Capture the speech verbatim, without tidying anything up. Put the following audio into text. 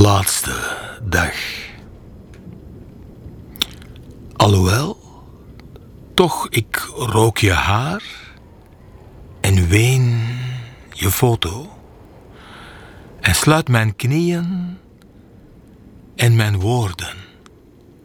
laatste dag. Alhoewel, toch ik rook je haar en ween je foto en sluit mijn knieën en mijn woorden